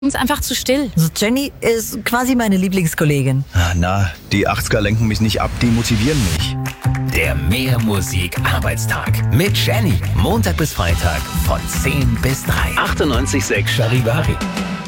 Ist einfach zu still. Also Jenny ist quasi meine Lieblingskollegin. Die 80er lenken mich nicht ab, die motivieren mich. Der Mehr Musik Arbeitstag mit Jenny. Montag bis Freitag von 10 bis 3. 98,6 Charivari.